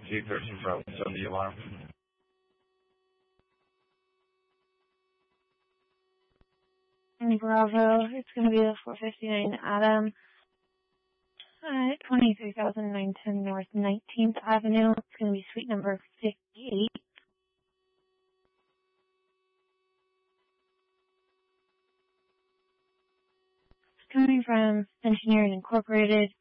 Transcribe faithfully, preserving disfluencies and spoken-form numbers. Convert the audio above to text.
two thirteen Bravo, on the alarm. Bravo, it's going to be the four fifty-nine Adam at twenty-three thousand nine hundred ten North nineteenth Avenue. It's going to be suite number fifty-eight. It's coming from Engineering Incorporated.